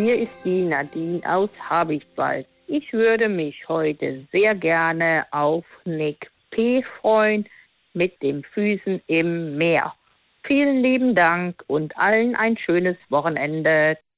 Hier ist die Nadine aus Habichtswald. Ich würde mich heute sehr gerne auf Nick P. freuen mit den Füßen im Meer. Vielen lieben Dank und allen ein schönes Wochenende.